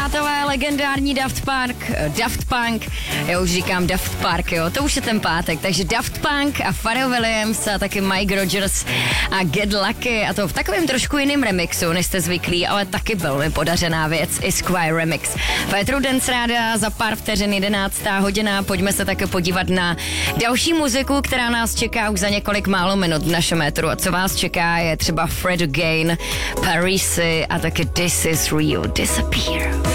přátelé, legendární Daft Punk, já už říkám Daft Park, jo, to už je ten pátek, takže Daft Punk a Pharrell Williams a taky Mike Rogers a Get Lucky a to v takovém trošku jiném remixu, než jste zvyklí, ale taky velmi podařená věc, i Squire Remix. Petru Dance Ráda za pár vteřin 11. hodina, pojďme se také podívat na další muziku, která nás čeká už za několik málo minut v našem metru. A co vás čeká je třeba Fred Again, Parisi a taky This Is Real Disappear.